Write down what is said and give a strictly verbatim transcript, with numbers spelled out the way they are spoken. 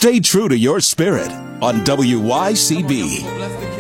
Stay true to your spirit on W Y C B.